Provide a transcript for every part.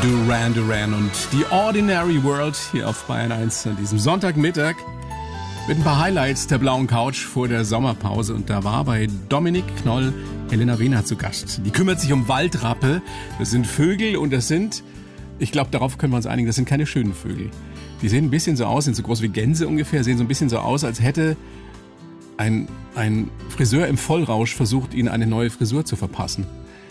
Duran Duran und The Ordinary World hier auf Bayern 1 an diesem Sonntagmittag mit ein paar Highlights der blauen Couch vor der Sommerpause. Und da war bei Dominik Knoll Helena Wehner zu Gast. Die kümmert sich um Waldrappe. Das sind Vögel und das sind, ich glaube, darauf können wir uns einigen, das sind keine schönen Vögel. Die sehen ein bisschen so aus, sind so groß wie Gänse ungefähr, sehen so ein bisschen so aus, als hätte ein Friseur im Vollrausch versucht, ihnen eine neue Frisur zu verpassen.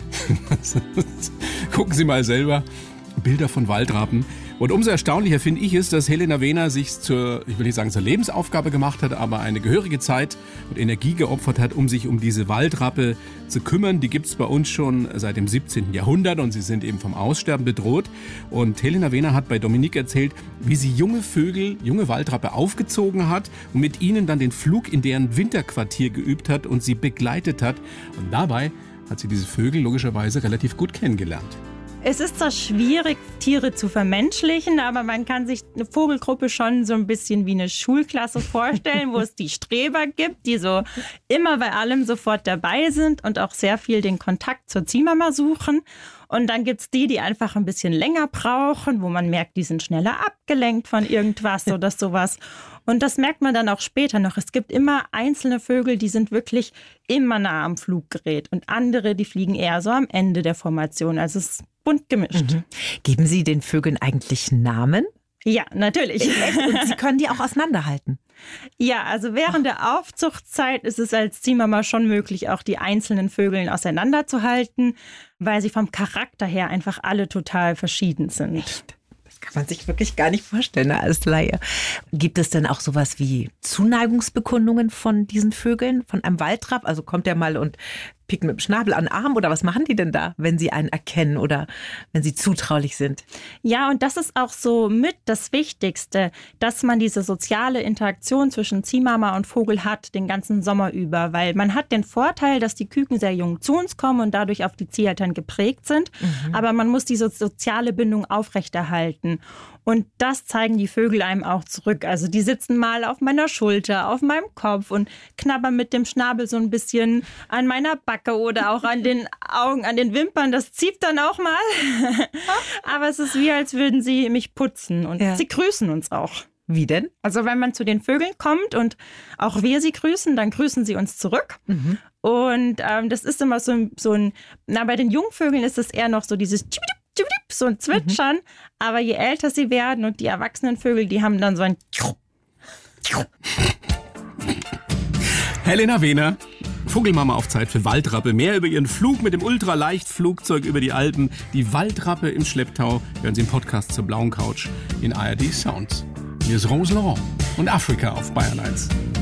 Gucken Sie mal selber Bilder von Waldrappen. Und umso erstaunlicher finde ich es, dass Helena Wehner sich ich will nicht sagen zur Lebensaufgabe gemacht hat, aber eine gehörige Zeit und Energie geopfert hat, um sich um diese Waldrappe zu kümmern. Die gibt es bei uns schon seit dem 17. Jahrhundert und sie sind eben vom Aussterben bedroht. Und Helena Wehner hat bei Dominik erzählt, wie sie junge Vögel, junge Waldrappe aufgezogen hat und mit ihnen dann den Flug in deren Winterquartier geübt hat und sie begleitet hat. Und dabei hat sie diese Vögel logischerweise relativ gut kennengelernt. Es ist zwar schwierig, Tiere zu vermenschlichen, aber man kann sich eine Vogelgruppe schon so ein bisschen wie eine Schulklasse vorstellen, wo es die Streber gibt, die so immer bei allem sofort dabei sind und auch sehr viel den Kontakt zur Ziehmama suchen. Und dann gibt's die einfach ein bisschen länger brauchen, wo man merkt, die sind schneller abgelenkt von irgendwas oder sowas. Und das merkt man dann auch später noch. Es gibt immer einzelne Vögel, die sind wirklich immer nah am Fluggerät und andere, die fliegen eher so am Ende der Formation. Also es ist bunt gemischt. Mhm. Geben Sie den Vögeln eigentlich Namen? Ja, natürlich. Und Sie können die auch auseinanderhalten? Ja, also während der Aufzuchtzeit ist es als Ziehmama schon möglich, auch die einzelnen Vögel auseinanderzuhalten, weil sie vom Charakter her einfach alle total verschieden sind. Echt? Das kann man sich wirklich gar nicht vorstellen, ne, als Laie. Gibt es denn auch sowas wie Zuneigungsbekundungen von diesen Vögeln, von einem Waldrapp? Also kommt der mal und pickt mit dem Schnabel an den Arm oder was machen die denn da, wenn sie einen erkennen oder wenn sie zutraulich sind? Ja, und das ist auch so mit das Wichtigste, dass man diese soziale Interaktion zwischen Ziehmama und Vogel hat, den ganzen Sommer über, weil man hat den Vorteil, dass die Küken sehr jung zu uns kommen und dadurch auf die Zieheltern geprägt sind, aber man muss diese soziale Bindung aufrechterhalten. Und das zeigen die Vögel einem auch zurück. Also die sitzen mal auf meiner Schulter, auf meinem Kopf und knabbern mit dem Schnabel so ein bisschen an meiner Backe oder auch an den Augen, an den Wimpern. Das zieht dann auch mal. Aber es ist wie, als würden sie mich putzen. Und sie grüßen uns auch. Wie denn? Also wenn man zu den Vögeln kommt und auch wir sie grüßen, dann grüßen sie uns zurück. Mhm. Und das ist immer so ein, bei den Jungvögeln ist es eher noch so dieses so ein Zwitschern, aber je älter sie werden und die erwachsenen Vögel, die haben dann so ein Helena Wehner, Vogelmama auf Zeit für Waldrappe. Mehr über ihren Flug mit dem Ultraleichtflugzeug über die Alpen. Die Waldrappe im Schlepptau hören Sie im Podcast zur blauen Couch in ARD Sound. Hier ist Rose Laurent und Afrika auf Bayern 1.